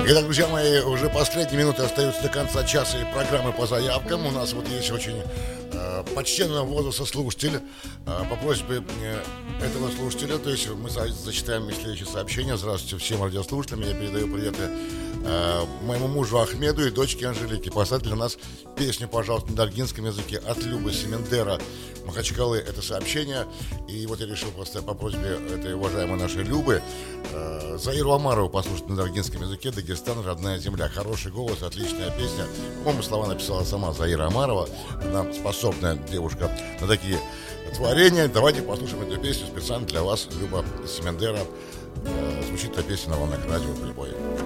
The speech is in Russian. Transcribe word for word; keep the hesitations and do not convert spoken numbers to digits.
Итак, друзья мои, уже последние минуты остаются до конца часа и программы по заявкам. У нас вот есть очень э, почтенного возраста слушатель. Э, по просьбе э, этого слушателя, то есть мы за, зачитаем следующее сообщение. Здравствуйте всем радиослушателям. Я передаю приветы э, моему мужу Ахмеду и дочке Анжелике. Поставьте для нас песню, пожалуйста, на даргинском языке от Любы Семендера Махачкалы. Это сообщение. И вот я решил просто по просьбе этой уважаемой нашей Любы э, Заиру Амарову послушать на даргинском языке. Дагестан, родная земля. Хороший голос, отличная песня. По-моему, слова написала сама Заира Амарова. Она способная девушка на такие творения. Давайте послушаем эту песню специально для вас. Люба Семендера. Э, звучит эта песня на волнах радио «Прибой».